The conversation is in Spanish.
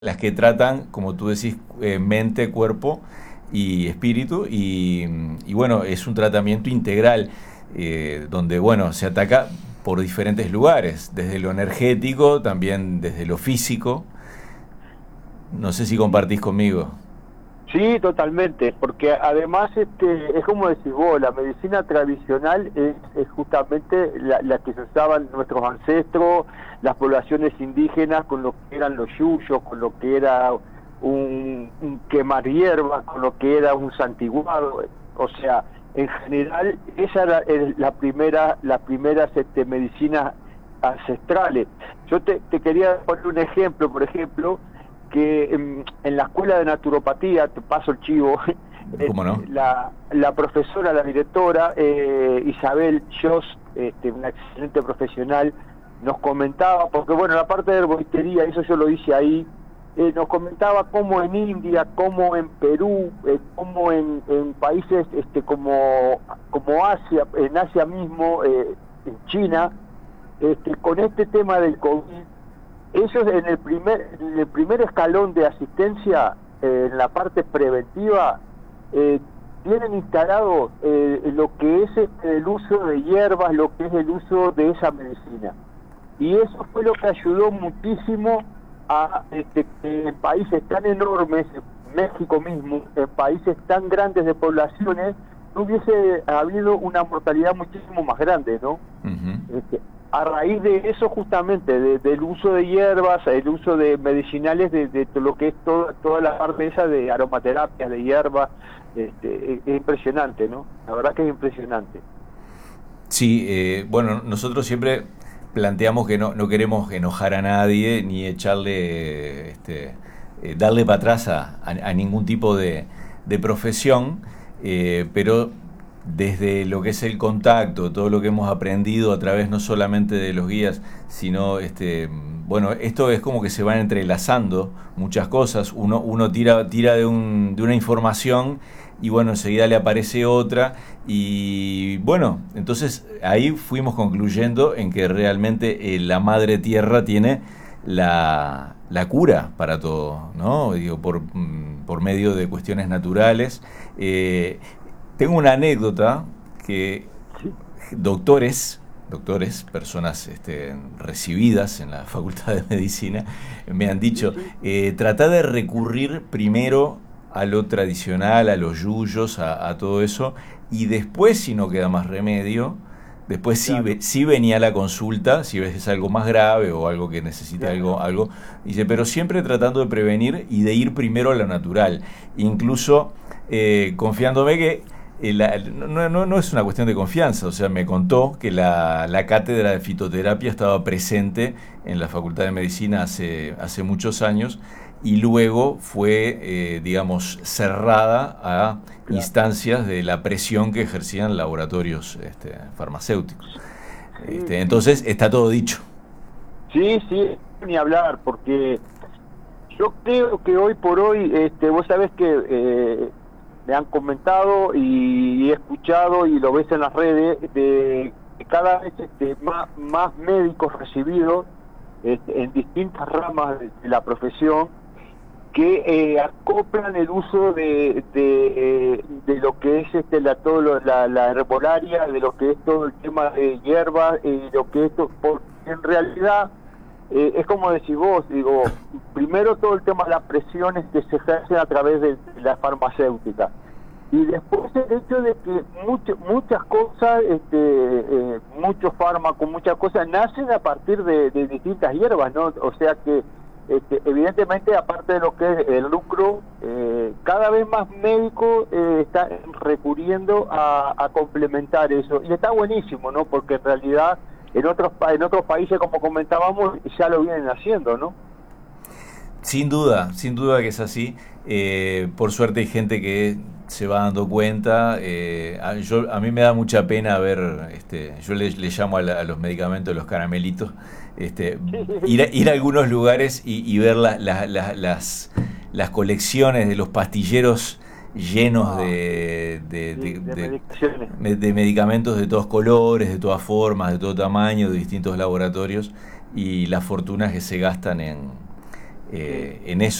las que tratan, como tú decís, mente, cuerpo y espíritu, y bueno, es un tratamiento integral donde, bueno, se ataca por diferentes lugares, desde lo energético, también desde lo físico. No sé si compartís conmigo. Sí, totalmente, porque además es como decís vos, la medicina tradicional es justamente la que se usaban nuestros ancestros, las poblaciones indígenas, con lo que eran los yuyos, con lo que era un quemar hierbas, con lo que era un santiguado. O sea, en general esa era las primeras medicinas ancestrales. Yo te quería poner un ejemplo, por ejemplo, que en la escuela de naturopatía, te paso el chivo, ¿Cómo no? la profesora, la directora, Isabel Joss, una excelente profesional, nos comentaba, porque bueno, la parte de herboristería, eso yo lo hice ahí, nos comentaba cómo en India, cómo en Perú, cómo en países como Asia, en Asia mismo, en China, con este tema del COVID, ellos en el primer escalón de asistencia, en la parte preventiva, eh, tienen instalado lo que es el uso de hierbas, lo que es el uso de esa medicina. Y eso fue lo que ayudó muchísimo a que en países tan enormes, México mismo, en países tan grandes de poblaciones, no hubiese habido una mortalidad muchísimo más grande, ¿no? Ujú. A raíz de eso justamente, del uso de hierbas, el uso de medicinales, de lo que es toda la parte esa de aromaterapia, de hierbas, es impresionante, ¿no? La verdad que es impresionante. Sí, bueno, nosotros siempre planteamos que no queremos enojar a nadie ni echarle, darle para atrás a ningún tipo de profesión, pero desde lo que es el contacto, todo lo que hemos aprendido a través no solamente de los guías, sino, bueno, esto es como que se van entrelazando muchas cosas, uno tira de una información y bueno, enseguida le aparece otra y bueno, entonces ahí fuimos concluyendo en que realmente la madre tierra tiene la cura para todo, ¿no? Digo, por medio de cuestiones naturales. Tengo una anécdota que Sí, doctores, personas recibidas en la Facultad de Medicina, me han sí, dicho, sí, trata de recurrir primero a lo tradicional, a los yuyos, a todo eso, y después, si no queda más remedio, después sí, claro, sí venía la consulta, si ves es algo más grave o algo que necesite claro. algo, dice, pero siempre tratando de prevenir y de ir primero a lo natural, incluso confiándome que no es una cuestión de confianza, o sea, me contó que la cátedra de fitoterapia estaba presente en la Facultad de Medicina hace muchos años y luego fue, digamos, cerrada a Claro. instancias de la presión que ejercían laboratorios farmacéuticos. Sí, sí, Entonces, sí. está todo dicho. Sí, sí, ni hablar, porque yo creo que hoy por hoy, vos sabés que me han comentado y he escuchado y lo ves en las redes, de que cada vez más médicos recibidos en distintas ramas de la profesión que acoplan el uso de lo que es la herbolaria, de lo que es todo el tema de hierbas, lo que esto, porque en realidad es como decís vos, digo, primero todo el tema de las presiones que se ejercen a través de la farmacéutica. Y después el hecho de que muchas cosas, muchos fármacos, muchas cosas nacen a partir de distintas hierbas, ¿no? O sea que evidentemente, aparte de lo que es el lucro, cada vez más médicos están recurriendo a complementar eso. Y está buenísimo, ¿no? Porque en realidad en otros países, como comentábamos, ya lo vienen haciendo, ¿no? Sin duda que es así. Por suerte hay gente que se va dando cuenta. A mí me da mucha pena ver, yo le llamo a los medicamentos los caramelitos, ir a algunos lugares y ver las colecciones de los pastilleros llenos Ah, sí, de medicaciones. de medicamentos de todos colores, de todas formas, de todo tamaño, de distintos laboratorios y las fortunas que se gastan en eso.